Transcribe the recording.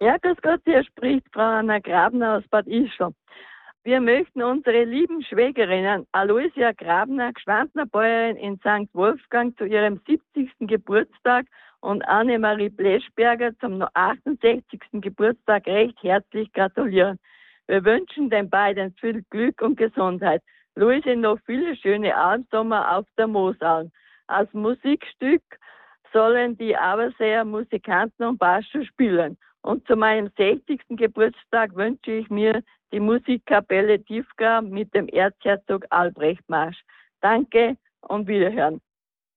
Ja, grüß Gott, hier spricht Frau Anna Grabner aus Bad Ischl. Wir möchten unsere lieben Schwägerinnen Aloysia Grabner, Gschwandner Bäuerin in St. Wolfgang, zu ihrem 70. Geburtstag und Annemarie Bleschberger zum 68. Geburtstag recht herzlich gratulieren. Wir wünschen den beiden viel Glück und Gesundheit. Luise, noch viele schöne Abendsommer auf der Mosau. Als Musikstück sollen die Aberseer Musikanten und Bascho spielen. Und zu meinem 60. Geburtstag wünsche ich mir die Musikkapelle Tiefgrau mit dem Erzherzog Albrecht Marsch. Danke und Wiederhören.